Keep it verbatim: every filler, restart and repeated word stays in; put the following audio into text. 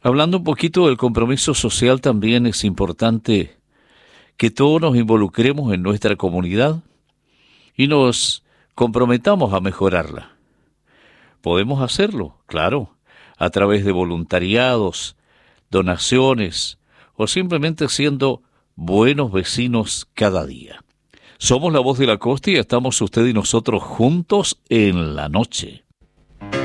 Hablando un poquito del compromiso social, también es importante que todos nos involucremos en nuestra comunidad y nos comprometamos a mejorarla. Podemos hacerlo, claro, a través de voluntariados, donaciones o simplemente siendo buenos vecinos cada día. Somos la voz de la costa y estamos usted y nosotros juntos en la noche.